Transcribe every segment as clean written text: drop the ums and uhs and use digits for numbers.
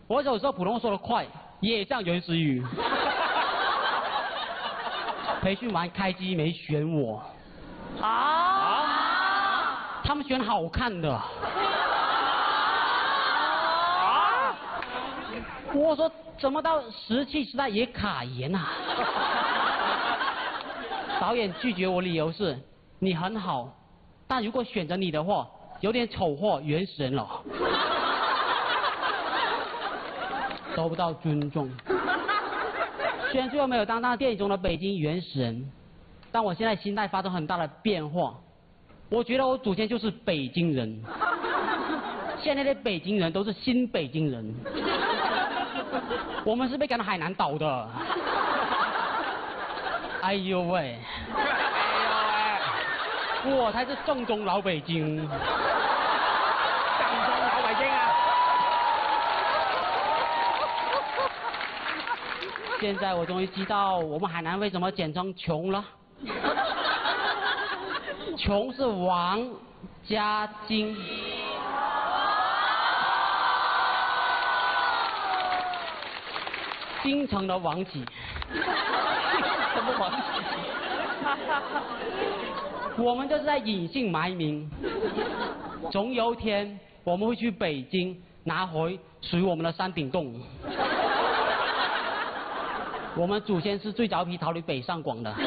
我有时候普通话说得快，也像原始语。培训完开机没选我。啊？他们选好看的。啊？我说怎么到17时代也卡颜啊？导演拒绝我理由是，你很好，但如果选择你的话，有点丑化原始人了。得不到尊重。虽然最后没有当到电影中的北京原始人，但我现在心态发生很大的变化。我觉得我祖先就是北京人，现在的北京人都是新北京人。我们是被赶到海南岛的。哎呦喂！我才是正宗老北京。正宗老北京啊！现在我终于知道我们海南为什么简称穷了。穷是王加金。京城的王姬。什么王姬？我们这是在隐姓埋名。总有一天我们会去北京拿回属于我们的山顶洞。我们祖先是最早批逃离北上广的。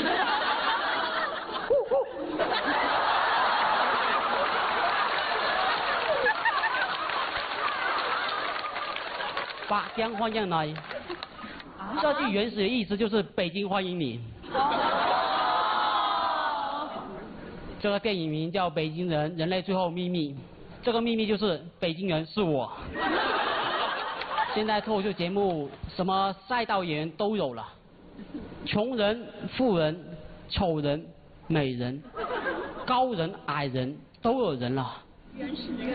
把江欢迎来。这句原始的意思就是北京欢迎你。这个电影名叫《北京人：人类最后秘密》，这个秘密就是北京人是我。现在脱口秀节目什么赛道演员都有了，穷人、富人、丑人、美人、高人、矮人都有人了。原始人。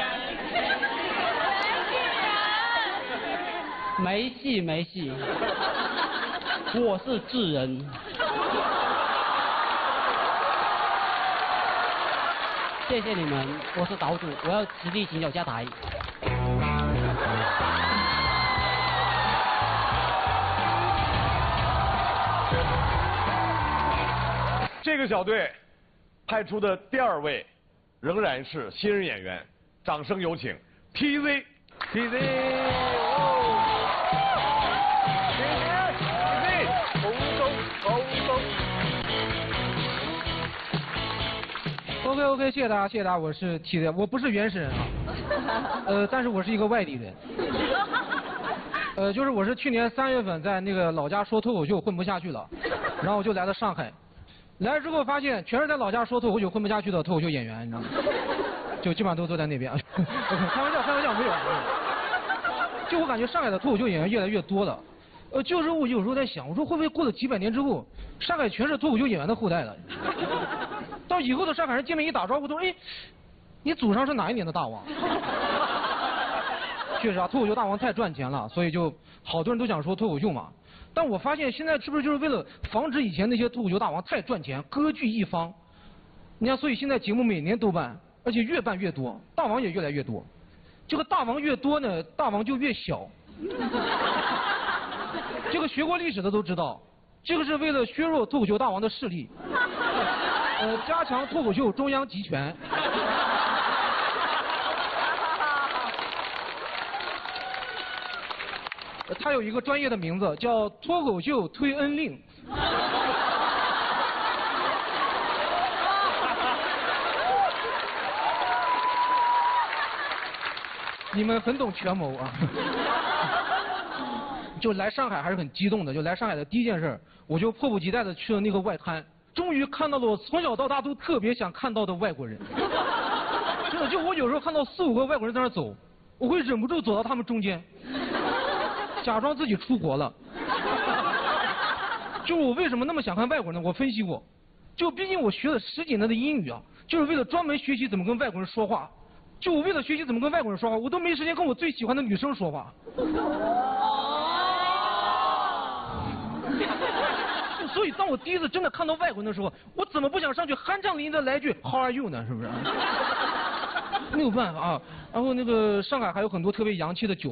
没戏没戏，我是智人。谢谢你们，我是岛主，我要实地行走下台。 这个小队派出的第2位仍然是新人演员，掌声有请 TZ。 OK， 谢谢大家，我是 TZ， 我不是原始人啊，但是我是一个外地人，就是我是去年3月份在那个老家说脱口秀混不下去了，然后我就来到上海，来之后发现全是在老家说脱口秀混不下去的脱口秀演员，你知道吗？就基本上都坐在那边。开玩笑没有。就我感觉上海的脱口秀演员越来越多了，就是我有时候在想，我说会不会过了几百年之后，上海全是脱口秀演员的后代了？到以后的上海人见面一打招呼都说，哎，你祖上是哪一年的大王？确实啊，脱口秀大王太赚钱了，所以就好多人都想说脱口秀嘛。但我发现现在是不是就是为了防止以前那些脱口秀大王太赚钱，割据一方？你看，所以现在节目每年都办，而且越办越多，大王也越来越多。这个大王越多呢，大王就越小。这个学过历史的都知道，这个是为了削弱脱口秀大王的势力，加强脱口秀中央集权。他有一个专业的名字叫脱口秀推恩令。你们很懂权谋啊！就来上海还是很激动的，就来上海的第一件事，我就迫不及待的去了那个外滩，终于看到了我从小到大都特别想看到的外国人。真的，就我有时候看到4、5个外国人在那走，我会忍不住走到他们中间，假装自己出国了。就我为什么那么想看外国人呢？我分析过，就毕竟我学了10几年的英语啊，就是为了专门学习怎么跟外国人说话。就我为了学习怎么跟外国人说话，我都没时间跟我最喜欢的女生说话。所以当我第一次真的看到外国人的时候，我怎么不想上去酣畅淋漓的来句 How are you 呢？是不是？没有办法啊。然后那个上海还有很多特别洋气的酒。